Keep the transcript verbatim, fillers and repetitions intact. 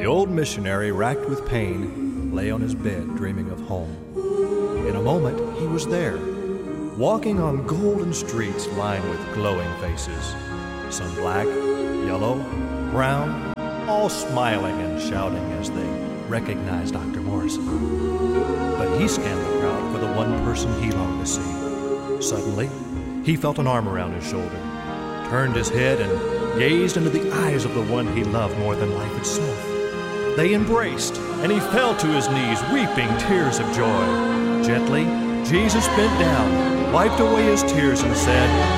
The old missionary, racked with pain, lay on his bed dreaming of home. In a moment, he was there, walking on golden streets lined with glowing faces, some black, yellow, brown, all smiling and shouting as they recognized Doctor Morrison. But he scanned the crowd for the one person he longed to see. Suddenly, he felt an arm around his shoulder, turned his head, and gazed into the eyes of the one he loved more than life itself. They embraced, and he fell to his knees, weeping tears of joy. Gently, Jesus bent down, wiped away his tears, and said,